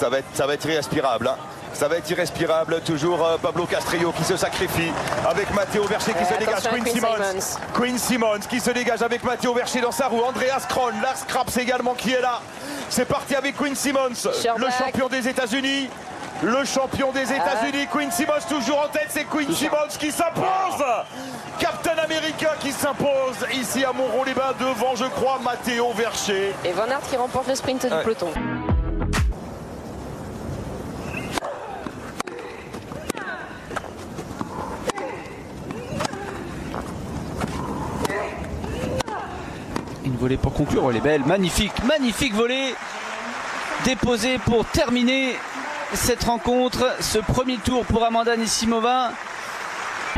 ça va être irrespirable. Hein. Ça va être irrespirable. Toujours Pablo Castrillo qui se sacrifie avec Matteo Vercher qui se dégage. Quinn Simmons qui se dégage avec Matteo Vercher dans sa roue. Andreas Kron, Lars Krabs également qui est là. C'est parti avec Quinn Simmons, le champion des États-Unis. Le champion des États-Unis, Quinn Simmons toujours en tête, c'est Quinn Simmons qui s'impose. Captain America qui s'impose ici à Montrond-les-Bains devant, je crois, Matteo Vercher. Et Van Aert qui remporte le sprint du peloton. Une volée pour conclure, elle est belle, magnifique volée déposée pour terminer cette rencontre, ce premier tour pour Amanda Anisimova.